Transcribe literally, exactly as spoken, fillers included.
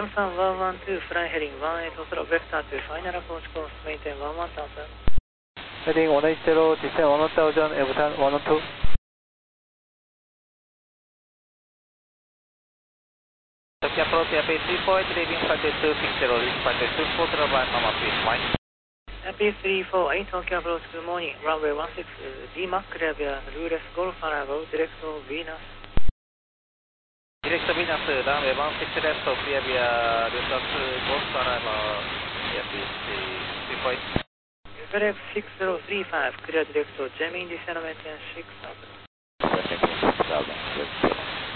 Mさんワンワンツーフライヘリングワンエイトゼロベクターツーファイナルアプローチコースメインテンワンワンタウゼン Heading one eight zero, descend one thousand, Everton one oh two. Tokyo approach A P three four eight, leaving flight two six zero, reach flight two four zero by Mama, please mind. A P three four eight, Tokyo approach, good morning, runway one six, D MAC, clear via Ruless Golf, Arago, direct to Venus. Direct to Venus, runway one six left, clear via Ruless Golf, Arago, A P three four eight. Direct six zero three five, clear direct to Gemini, descend maintain six thousand. six thousand.